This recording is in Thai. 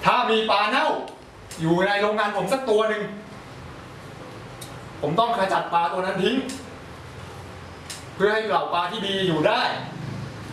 ถ้ามีปลาเน่าอยู่ในโรงงานผมสักตัวหนึ่งผมต้องขจัดปลาตัวนั้นทิ้งเพื่อให้เหล่าปลาที่ดีอยู่ได้